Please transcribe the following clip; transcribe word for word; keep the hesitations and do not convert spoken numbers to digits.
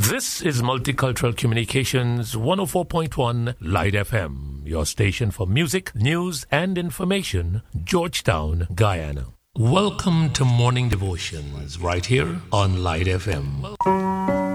This is Multicultural Communications one oh four point one Light F M, your station for music, news, and information, Georgetown, Guyana. Welcome to Morning Devotions right here on Light F M.